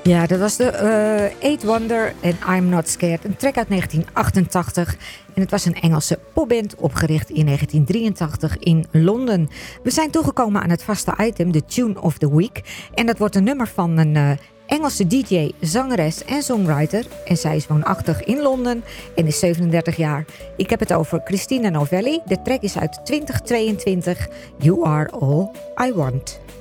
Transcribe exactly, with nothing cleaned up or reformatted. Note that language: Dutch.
Ja, dat was de uh, Eight Wonder en I'm Not Scared. Een track uit negentien achtentachtig. En het was een Engelse popband opgericht in negentien drieëntachtig in Londen. We zijn toegekomen aan het vaste item, de Tune of the Week. En dat wordt een nummer van een uh, Engelse D J, zangeres en songwriter. En zij is woonachtig in Londen en is zevenendertig jaar. Ik heb het over Christina Novelli. De track is uit twintig tweeëntwintig. You Are All I Want.